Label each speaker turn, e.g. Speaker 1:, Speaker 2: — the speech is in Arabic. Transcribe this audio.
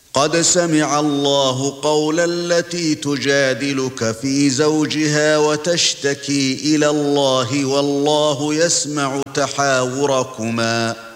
Speaker 1: قد سمع الله قول التي تجادلك في زوجها وتشتكي إلى الله والله يسمع تحاوركما